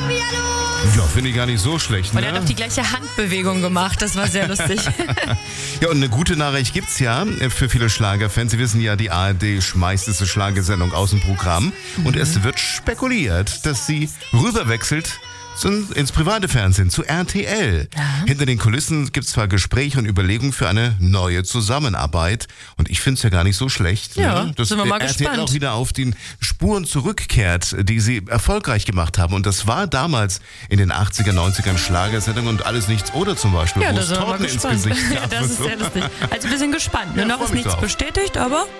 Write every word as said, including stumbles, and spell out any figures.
Ja, finde ich gar nicht so schlecht, ne? Und er hat auch die gleiche Handbewegung gemacht, das war sehr lustig. Ja, und eine gute Nachricht gibt's ja für viele Schlagerfans. Sie wissen ja, die A R D schmeißt diese Schlagersendung aus dem Programm. Mhm. Und es wird spekuliert, dass sie rüberwechselt ins private Fernsehen, zu R T L. Ja. Hinter den Kulissen gibt es zwar Gespräche und Überlegungen für eine neue Zusammenarbeit. Und ich finde es ja gar nicht so schlecht, ja, ne? Dass sind wir mal R T L gespannt. auch wieder auf den Spuren zurückkehrt, die sie erfolgreich gemacht haben. Und das war damals in den achtziger, neunzigern Schlagersendungen und alles nichts oder zum Beispiel, ja, wo da es sind wir mal Torten ins gespannt. Gesicht gab. Ja, das ist sehr lustig. Also wir sind gespannt. Ja, Noch ist nichts drauf. bestätigt, aber